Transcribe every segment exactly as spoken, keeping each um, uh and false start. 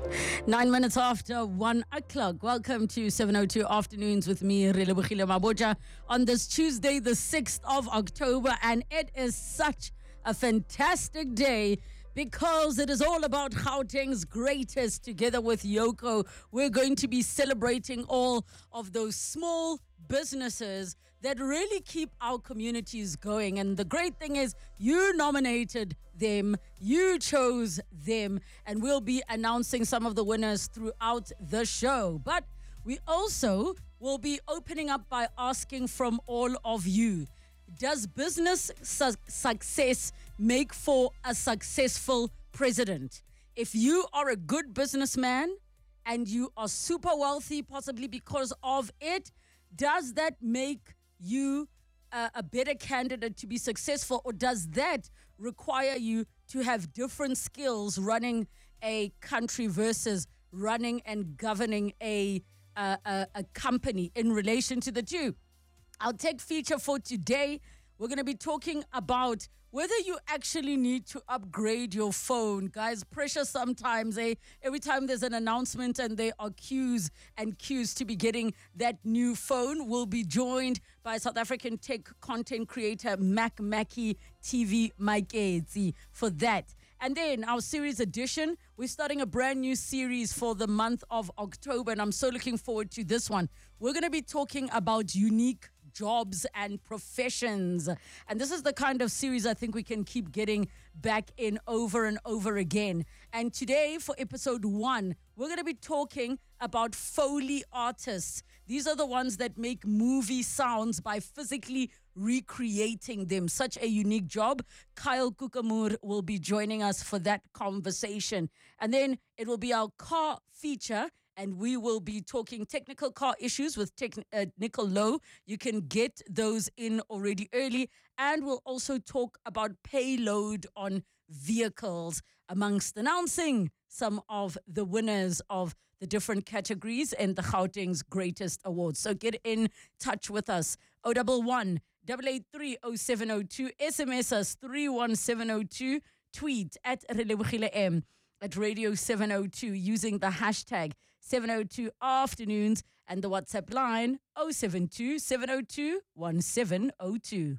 Nine minutes after one o'clock. Welcome to seven oh two Afternoons with me, Relebohile Mabotja, on this Tuesday, the sixth of October. And it is such a fantastic day because it is all about Gauteng's greatest. Together with Yoko, we're going to be celebrating all of those small businesses that really keep our communities going. And the great thing is you nominated them, you chose them, and we'll be announcing some of the winners throughout the show. But we also will be opening up by asking from all of you, does business su- success make for a successful president? If you are a good businessman and you are super wealthy, possibly because of it, does that make you uh, a better candidate to be successful, or does that require you to have different skills running a country versus running and governing a, uh, a, a company in relation to the two? Our tech feature for today, we're going to be talking about whether you actually need to upgrade your phone. Guys, pressure sometimes, eh? Every time there's an announcement and there are queues and queues to be getting that new phone. We'll be joined by South African tech content creator Mac Mackie T V Maiketsi for that. And then our series edition, we're starting a brand new series for the month of October, and I'm so looking forward to this one. We're going to be talking about unique jobs and professions. And this is the kind of series I think we can keep getting back in over and over again. And today, for episode one, we're going to be talking about Foley artists. These are the ones that make movie sounds by physically recreating them. Such a unique job. Kyle Kukamur will be joining us for that conversation. And then it will be our car feature, and we will be talking technical car issues with Tech- uh, Nicole Lowe. You can get those in already early. And we'll also talk about payload on vehicles, amongst announcing some of the winners of the different categories and the Gauteng's greatest awards. So get in touch with us. oh one one, eight eight three, oh seven oh two. S M S us three one seven oh two. Tweet at Relebohile M at Radio seven oh two using the hashtag seven oh two Afternoons and the WhatsApp line oh seven two, seven oh two, one seven oh two.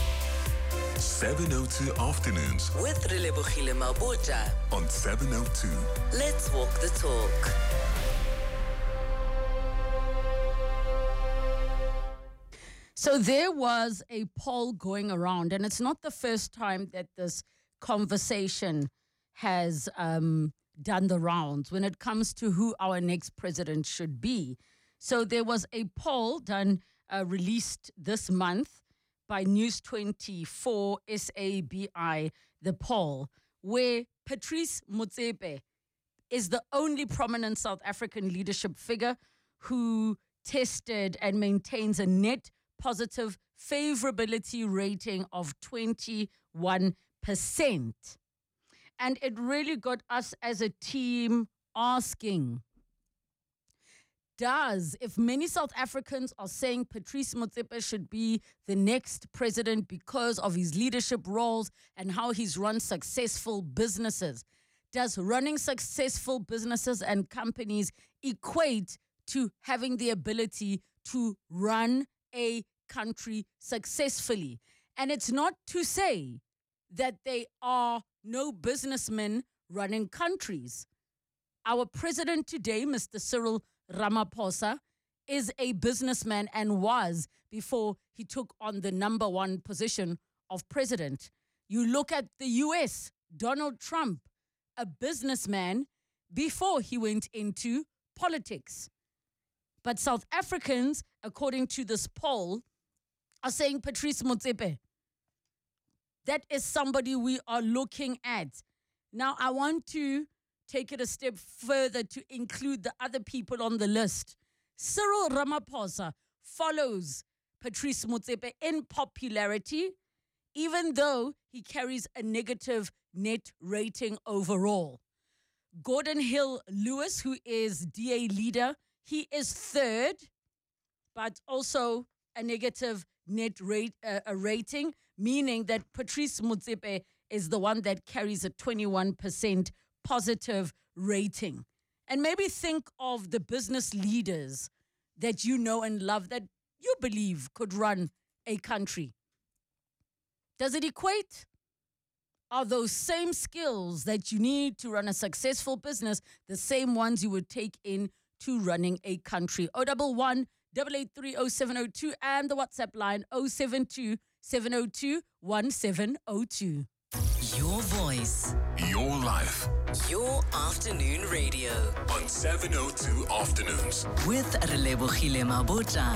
seven oh two Afternoons with Relebohile Mabotja on seven oh two. Let's walk the talk. So there was a poll going around, and it's not the first time that this conversation has um, done the rounds when it comes to who our next president should be. So there was a poll done, uh, released this month by News twenty-four S A B I, the poll, where Patrice Motsepe is the only prominent South African leadership figure who tested and maintains a net positive favorability rating of twenty-one percent. And it really got us as a team asking, does, if many South Africans are saying Patrice Motsepe should be the next president because of his leadership roles and how he's run successful businesses, does running successful businesses and companies equate to having the ability to run a country successfully? And it's not to say that they are no businessmen running countries. Our president today, Mister Cyril Ramaphosa, is a businessman and was before he took on the number one position of president. You look at the U S, Donald Trump, a businessman before he went into politics. But South Africans, according to this poll, are saying Patrice Motsepe. That is somebody we are looking at. Now, I want to take it a step further to include the other people on the list. Cyril Ramaphosa follows Patrice Motsepe in popularity, even though he carries a negative net rating overall. Gordon Hill Lewis, who is D A leader, he is third, but also a negative net rate, uh, a rating, meaning that Patrice Motsepe is the one that carries a twenty-one percent positive rating. And maybe think of the business leaders that you know and love that you believe could run a country. Does it equate? Are those same skills that you need to run a successful business the same ones you would take in to running a country? oh one one, eight eight three, oh seven oh two and the WhatsApp line oh seven two, seven oh two, one seven oh two. Your voice. Your life. Your afternoon radio. On seven oh two Afternoons. With Relebogile Mabotja.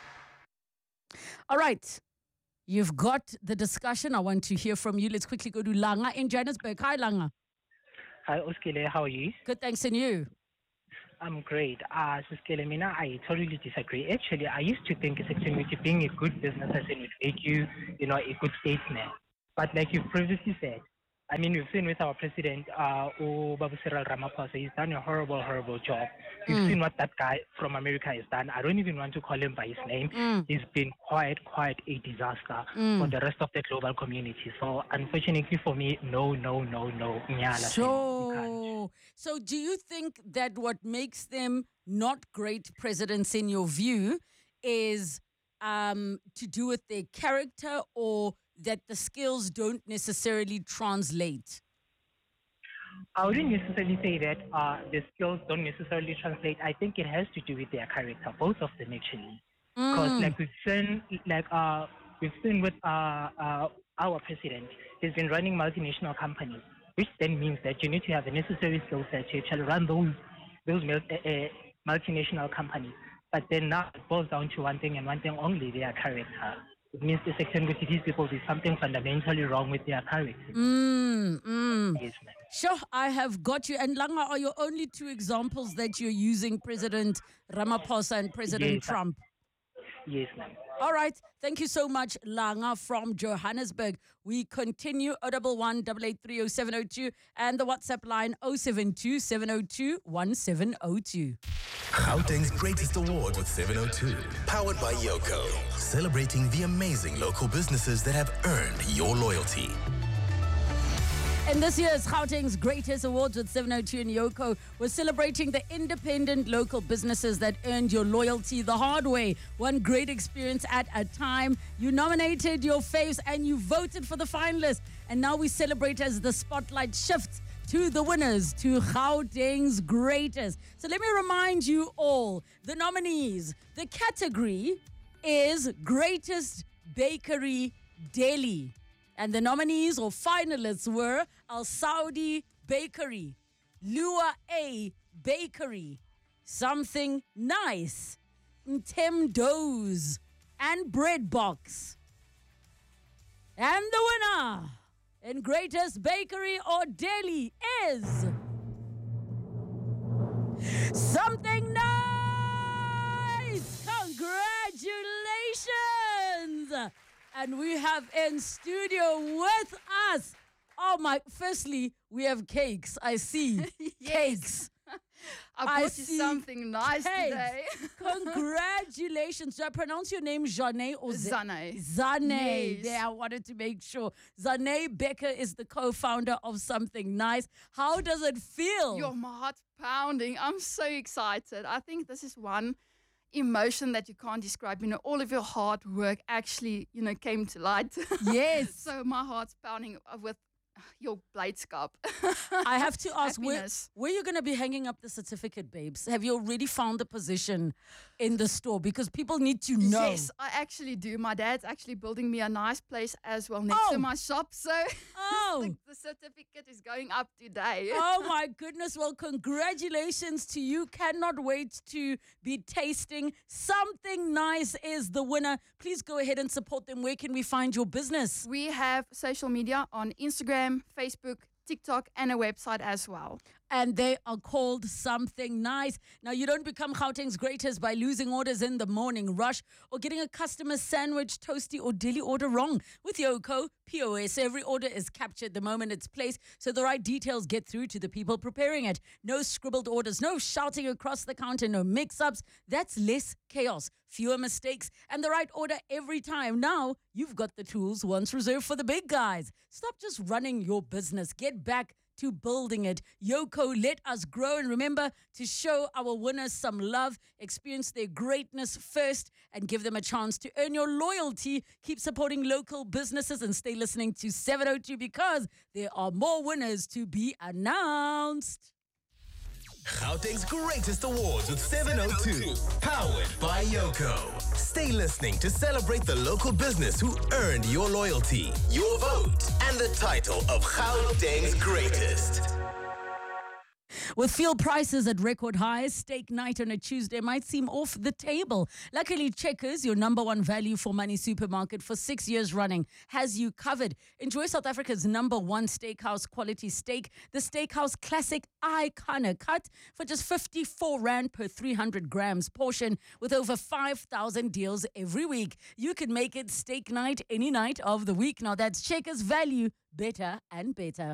All right. You've got the discussion. I want to hear from you. Let's quickly go to Langa in Johannesburg. Hi, Langa. Hi, Uskile. How are you? Good, thanks. And you? I'm great. Uh, Uskile, Mina, I totally disagree. Actually, I used to think that being a good business person would make you, you know, a good statesman. But like you previously said, I mean, we've seen with our president, uh, Babu Cyril Ramaphosa, he's done a horrible, horrible job. We've mm. seen what that guy from America has done. I don't even want to call him by his name. Mm. He's been quite, quite a disaster mm. for the rest of the global community. So, unfortunately for me, no, no, no, no. So, so do you think that what makes them not great presidents in your view is um, to do with their character, or that the skills don't necessarily translate? I wouldn't necessarily say that uh, the skills don't necessarily translate. I think it has to do with their character, both of them actually. Because mm. like we've seen, like uh, we've seen with uh, uh, our president, he's been running multinational companies, which then means that you need to have the necessary skill set to actually run those those uh, uh, multinational companies. But then now it boils down to one thing and one thing only: their character. It means the section with these people, there's something fundamentally wrong with their character. Mm, mm. Yes, ma'am. Sure, I have got you. And Langa, are your only two examples that you're using President Ramaphosa and President yes, Trump? Yes, ma'am. All right. Thank you so much, Langa from Johannesburg. We continue oh one one, eight eight three, oh seven oh two and the WhatsApp line oh seven two, seven oh two, one seven oh two. Gauteng's Greatest Award with seven oh two. Powered by Yoko. Celebrating the amazing local businesses that have earned your loyalty. And this year's Gauteng's Greatest Awards with seven oh two and Yoko, we're celebrating the independent local businesses that earned your loyalty the hard way, one great experience at a time. You nominated your faves and you voted for the finalists. And now we celebrate as the spotlight shifts to the winners, to Gauteng's Greatest. So let me remind you all, the nominees. The category is Greatest Bakery Deli. And the nominees or finalists were Al Saudi Bakery, Lua A Bakery, Something Nice, Tem Doze, and Bread Box. And the winner in Greatest Bakery or Deli is Something Nice! Congratulations! And we have in studio with us, oh my, firstly, we have cakes. I see cakes. I brought I you something nice cakes. Today. Congratulations. Do I pronounce your name Zane or Z- Zane? Zane. Yes. Yeah, I wanted to make sure. Zane Becker is the co-founder of Something Nice. How does it feel? Your my heart's pounding. I'm so excited. I think this is one emotion that you can't describe. You know, all of your hard work actually, you know, came to light. Yes. So my heart's pounding with your blydskap. I have to ask, where, where are you going to be hanging up the certificate, babes? Have you already found the position in the store? Because people need to know. Yes, I actually do. My dad's actually building me a nice place as well next oh. to my shop. So oh. the, the certificate is going up today. Oh, my goodness. Well, congratulations to you. Cannot wait to be tasting. Something Nice is the winner. Please go ahead and support them. Where can we find your business? We have social media on Instagram, Facebook, TikTok, and a website as well. And they are called Something Nice. Now, you don't become Gauteng's Greatest by losing orders in the morning rush or getting a customer sandwich, toasty, or deli order wrong. With Yoko P O S, every order is captured the moment it's placed, so the right details get through to the people preparing it. No scribbled orders, no shouting across the counter, no mix-ups. That's less chaos, fewer mistakes, and the right order every time. Now, you've got the tools once reserved for the big guys. Stop just running your business. Get back to building it. Yoco, let us grow. And remember to show our winners some love, experience their greatness first, and give them a chance to earn your loyalty. Keep supporting local businesses and stay listening to seven oh two because there are more winners to be announced. Gauteng's greatest awards with seven oh two. Powered by Yoco. Stay listening to celebrate the local business who earned your loyalty, your vote, and the title of Gauteng's greatest. With fuel prices at record highs, steak night on a Tuesday might seem off the table. Luckily, Checkers, your number one value for money supermarket for six years running, has you covered. Enjoy South Africa's number one steakhouse quality steak, the Steakhouse Classic Iconic Cut, for just fifty-four rand per three hundred grams portion, with over five thousand deals every week. You can make it steak night any night of the week. Now that's Checkers value, better and better.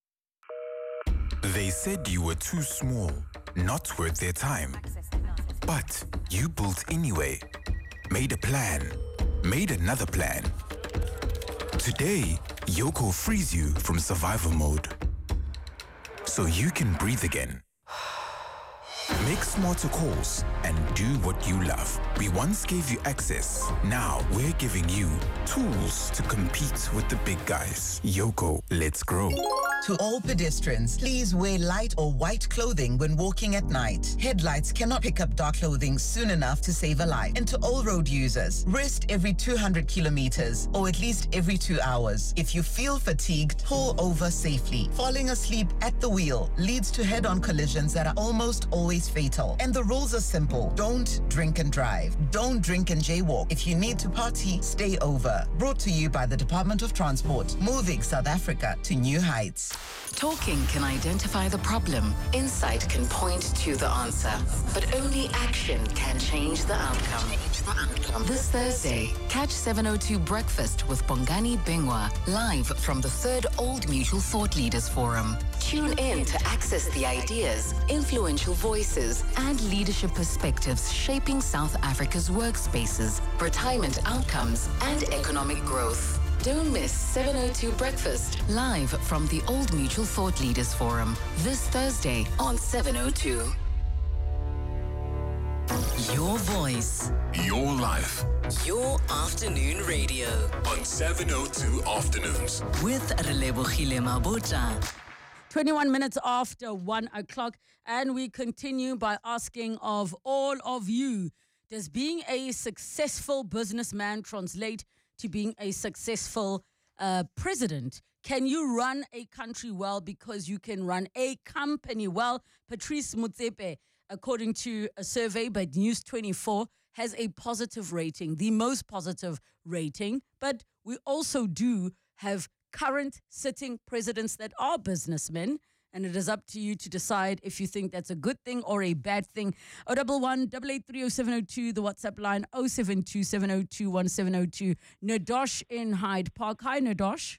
They said you were too small, not worth their time. But you built anyway, made a plan, made another plan. Today, Yoco frees you from survival mode, so you can breathe again. Make smarter calls and do what you love. We once gave you access. Now we're giving you tools to compete with the big guys. Yoco, let's grow. To all pedestrians, please wear light or white clothing when walking at night. Headlights cannot pick up dark clothing soon enough to save a life. And to all road users, rest every two hundred kilometers or at least every two hours. If you feel fatigued, pull over safely. Falling asleep at the wheel leads to head-on collisions that are almost always fatal. And the rules are simple. Don't drink and drive. Don't drink and jaywalk. If you need to party, stay over. Brought to you by the Department of Transport, moving South Africa to new heights. Talking can identify the problem. Insight can point to the answer. But only action can change the outcome. This Thursday, catch seven oh two Breakfast with Bongani Bingwa live from the third Old Mutual Thought Leaders Forum. Tune in to access the ideas, influential voices, and leadership perspectives shaping South Africa's workspaces, retirement outcomes, and economic growth. Don't miss seven oh two Breakfast, live from the Old Mutual Thought Leaders Forum, this Thursday on seven oh two. Your voice. Your life. Your afternoon radio. On seven oh two Afternoons. With Relebohile Mabota. twenty-one minutes after one o'clock, and we continue by asking of all of you, does being a successful businessman translate to being a successful uh, president? Can you run a country well because you can run a company well? Patrice Motsepe, according to a survey by News twenty-four, has a positive rating, the most positive rating. But we also do have current sitting presidents that are businessmen, and it is up to you to decide if you think that's a good thing or a bad thing. oh one one, eight eight three oh seven oh two, the WhatsApp line, oh seven two seven oh two one seven oh two. Nadosh in Hyde Park. Hi, Nadosh.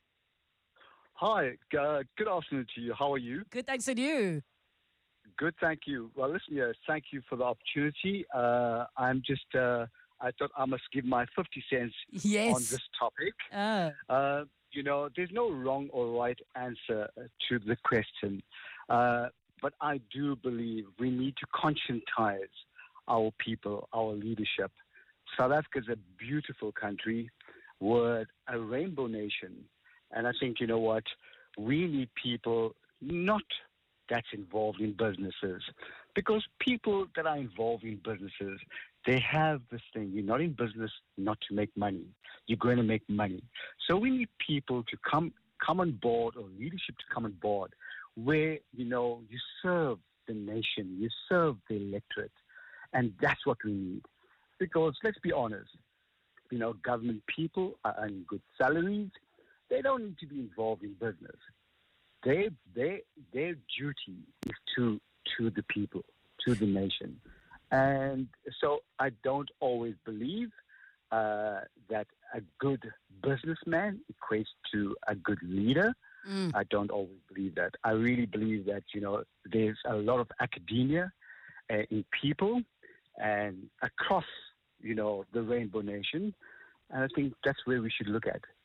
Hi, uh, good afternoon to you. How are you? Good, thanks, and you? Good, thank you. Well, listen, yes, thank you for the opportunity. Uh, I'm just, uh, I thought I must give my fifty cents yes. on this topic. Uh. Uh, you know, there's no wrong or right answer to the question. Uh, but I do believe we need to conscientize our people, our leadership. South Africa is a beautiful country. We're a rainbow nation. And I think, you know what, we need people not that's involved in businesses. Because people that are involved in businesses, they have this thing, you're not in business not to make money. You're going to make money. So we need people to come come on board, or leadership to come on board, where, you know, you serve the nation, you serve the electorate. And that's what we need. Because let's be honest, you know, government people are earning good salaries. They don't need to be involved in business. They, they, their duty is to to the people, to the nation. And so I don't always believe uh, that a good businessman equates to a good leader. Mm. I don't always believe that. I really believe that, you know, there's a lot of academia uh, in people and across, you know, the Rainbow Nation. And I think that's where we should look at.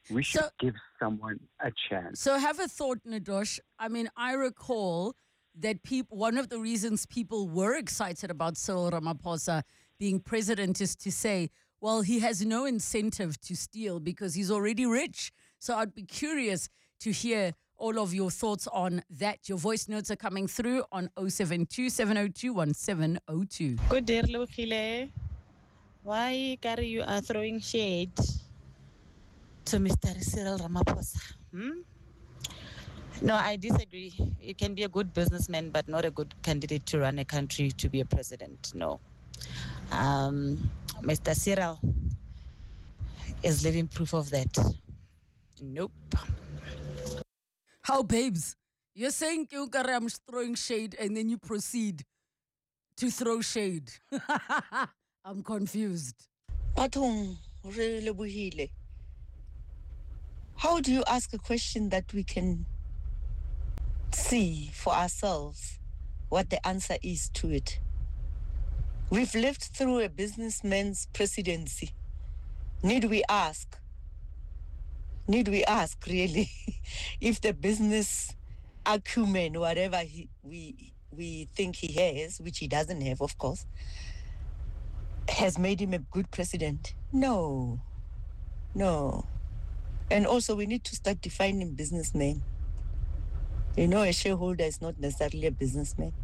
We should So- give someone a chance. So have a thought, Nadosh. I mean, I recall that people, one of the reasons people were excited about Cyril Ramaphosa being president is to say, well, he has no incentive to steal because he's already rich. So I'd be curious to hear all of your thoughts on that. Your voice notes are coming through on oh seven two, seven oh two, one seven oh two. Good day, Lukile. Why, Gary, you are throwing shade to Mister Cyril Ramaphosa? Hmm? No, I disagree. You can be a good businessman, but not a good candidate to run a country to be a president. No. Um, Mister Cyril is living proof of that. Nope. How, babes? You're saying I'm throwing shade and then you proceed to throw shade. I'm confused. Bathong, re lebohile. How do you ask a question that we can see for ourselves what the answer is to it? We've lived through a businessman's presidency. Need we ask? Need we ask, really, if the business acumen, whatever he, we we think he has, which he doesn't have, of course, has made him a good president? No. No. And also, we need to start defining businessmen. You know, a shareholder is not necessarily a businessman.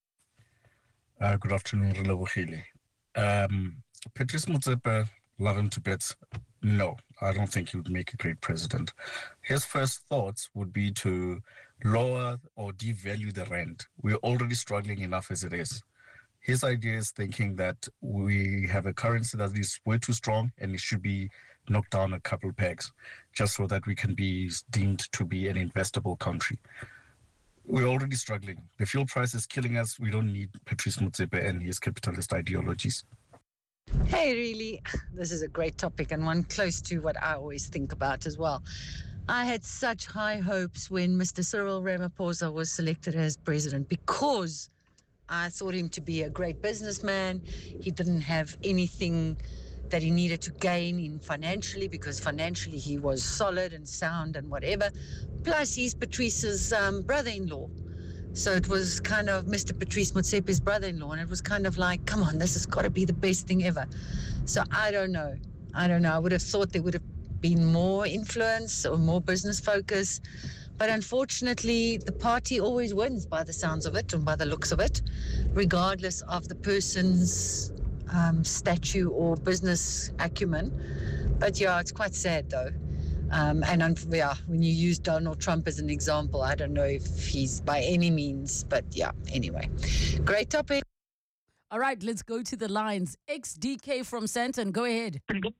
Uh, good afternoon, Relebohile. Um, Patrice Motsepe, love him to bits. No, I don't think he would make a great president. His first thoughts would be to lower or devalue the rand. We're already struggling enough as it is. His idea is thinking that we have a currency that is way too strong and it should be knocked down a couple pegs just so that we can be deemed to be an investable country. We're already struggling. The fuel price is killing us. We don't need Patrice Motsepe and his capitalist ideologies. Hey, really, this is a great topic and one close to what I always think about as well. I had such high hopes when Mister Cyril Ramaphosa was selected as president because I thought him to be a great businessman. He didn't have anything that he needed to gain in financially because financially he was solid and sound and whatever. Plus, he's Patrice's um, brother-in-law. So it was kind of Mister Patrice Motsepe's brother-in-law, and it was kind of like, come on, this has got to be the best thing ever. So I don't know. I don't know. I would have thought there would have been more influence or more business focus. But unfortunately, the party always wins by the sounds of it and by the looks of it, regardless of the person's um, stature or business acumen. But yeah, it's quite sad though. Um, and un- yeah, when you use Donald Trump as an example, I don't know if he's by any means, but yeah, anyway. Great topic. All right, let's go to the lines. X D K from Sandton, go ahead.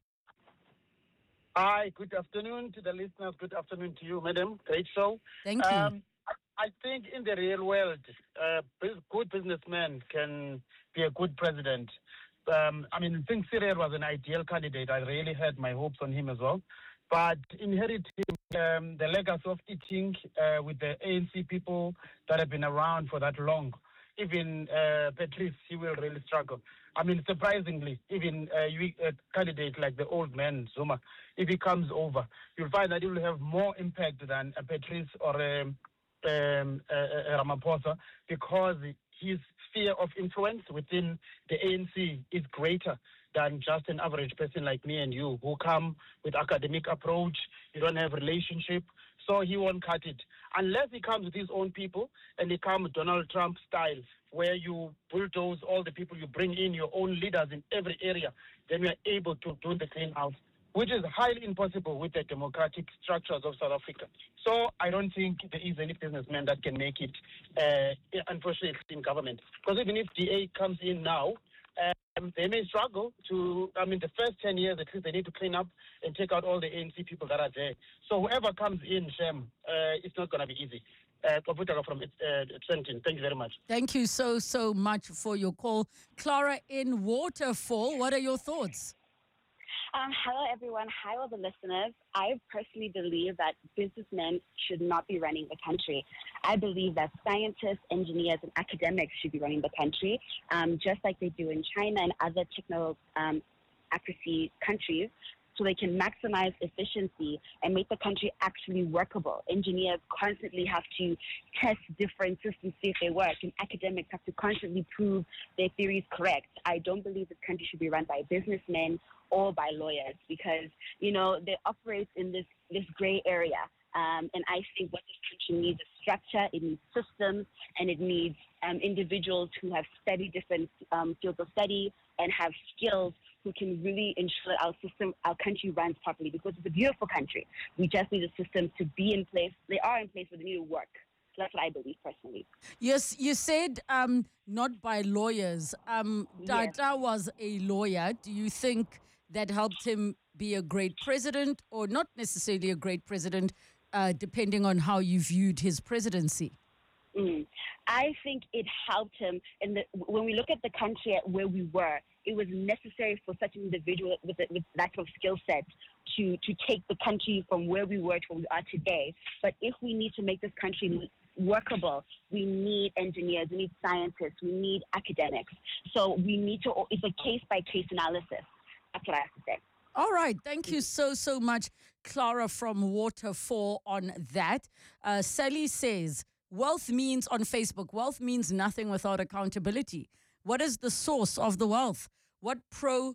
Hi, good afternoon to the listeners. Good afternoon to you, madam. Great show. Thank you. Um, I think in the real world, uh, good businessmen can be a good president. Um, I mean, I think Cyril was an ideal candidate. I really had my hopes on him as well. But inheriting um, the legacy of eating uh, with the A N C people that have been around for that long, even uh, Patrice, he will really struggle. I mean, surprisingly, even uh, you, a candidate like the old man, Zuma, if he comes over, you'll find that he will have more impact than a Patrice or a, um, a, a Ramaphosa because his sphere of influence within the A N C is greater than just an average person like me and you who come with academic approach. You don't have relationship, so he won't cut it. Unless he comes with his own people and he comes Donald Trump style, where you bulldoze all the people, you bring in your own leaders in every area, then we are able to do the clean out, which is highly impossible with the democratic structures of South Africa. So I don't think there is any businessman that can make it, uh, unfortunately, in government. Because even if D A comes in now, Um, they may struggle to, I mean, the first ten years, at least they need to clean up and take out all the A N C people that are there. So whoever comes in, Shem, uh, it's not going to be easy. Uh, from uh, Trenton, thank you very much. Thank you so, so much for your call. Clara in Waterfall, what are your thoughts? Um, hello, everyone. Hi, all the listeners. I personally believe that businessmen should not be running the country. I believe that scientists, engineers, and academics should be running the country, um, just like they do in China and other techno um, accuracy countries. so they can maximize efficiency and make the country actually workable. Engineers constantly have to test different systems, see if they work, and academics have to constantly prove their theories correct. I don't believe this country should be run by businessmen or by lawyers because, you know, they operate in this, this gray area. Um, and I think what this country needs is structure, it needs systems, and it needs um, individuals who have studied different um, fields of study and have skills who can really ensure that our system, our country runs properly because it's a beautiful country. We just need the systems to be in place. They are in place, but they need to work. So that's what I believe personally. Yes, you said um, not by lawyers. Um, Yes. Tata was a lawyer. Do you think that helped him be a great president or not necessarily a great president, uh, depending on how you viewed his presidency? Mm. I think it helped him. In the, when we look at the country at where we were, it was necessary for such an individual with, with that sort of skill set to, to take the country from where we were to where we are today. But if we need to make this country workable, we need engineers, we need scientists, we need academics. So we need to, it's a case-by-case analysis. That's what I have to say. All right. Thank you so, so much, Clara from Waterfall, on that. Uh, Sally says, wealth means on Facebook, wealth means nothing without accountability. What is the source of the wealth? What pro